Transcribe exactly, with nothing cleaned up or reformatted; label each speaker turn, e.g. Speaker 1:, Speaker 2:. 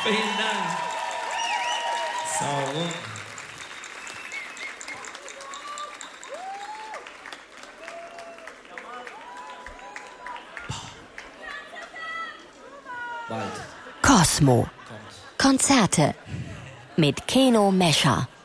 Speaker 1: Vielen Dank. Sauber.
Speaker 2: Cosmo. Konzerte mit Keno Mescher.